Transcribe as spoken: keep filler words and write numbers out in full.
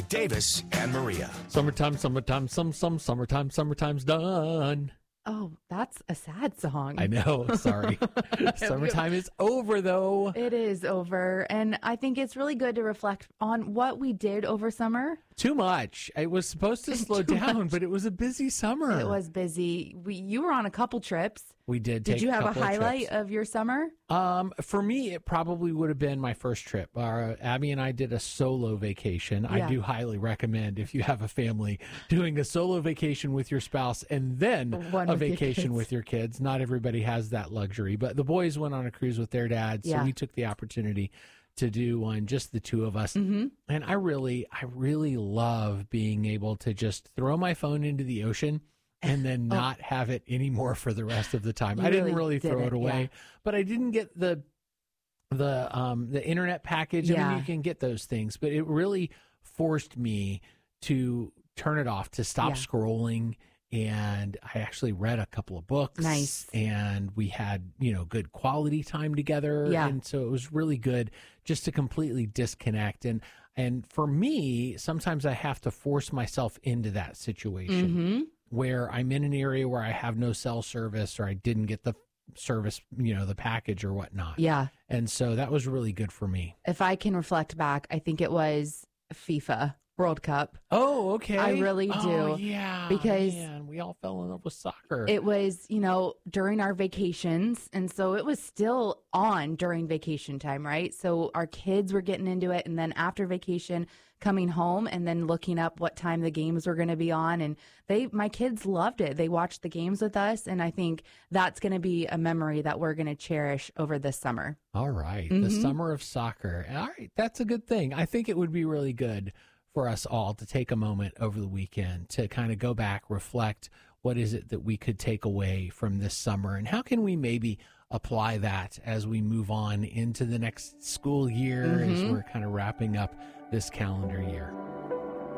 Davis and Maria. Summertime, summertime, some, some, summertime, summertime's done. Oh, that's a sad song. I know. Sorry. Summertime is over, though. It is over. And I think it's really good to reflect on what we did over summer. Too much. It was supposed to slow down, but it was a busy summer. It was busy. We, you were on a couple trips. We did. Did take you a have a couple highlight of, of your summer? Um, for me, it probably would have been my first trip. Uh, Abby and I did a solo vacation. Yeah. I do highly recommend if you have a family doing a solo vacation with your spouse and then One a with your vacation kids. with your kids. Not everybody has that luxury, but the boys went on a cruise with their dad, so Yeah. we took the opportunity to do one, just the two of us. Mm-hmm. And I really, I really love being able to just throw my phone into the ocean and then not have it anymore for the rest of the time. You I didn't really really throw didn't, it away, yeah. but I didn't get the the um the internet package. I Yeah. mean, you can get those things, but it really forced me to turn it off, to stop Yeah. scrolling. And I actually read a couple of books. Nice. And we had, you know, good quality time together. Yeah. And so it was really good just to completely disconnect. And and for me, sometimes I have to force myself into that situation Mm-hmm. where I'm in an area where I have no cell service or I didn't get the service, you know, the package or whatnot. Yeah. And so that was really good for me. If I can reflect back, I think it was FIFA World Cup. Oh, okay. I really Oh, do, yeah. because man, we all fell in love with soccer. It was, you know, during our vacations. And so it was still on during vacation time, right? So our kids were getting into it. And then after vacation, coming home and then looking up what time the games were going to be on. And they, my kids loved it. They watched the games with us. And I think that's going to be a memory that we're going to cherish over this summer. All right. The Mhm. summer of soccer. All right. That's a good thing. I think it would be really good for us all to take a moment over the weekend to kind of go back, reflect, what is it that we could take away from this summer, and how can we maybe apply that as we move on into the next school year, as Mhm. we're kind of wrapping up this calendar year.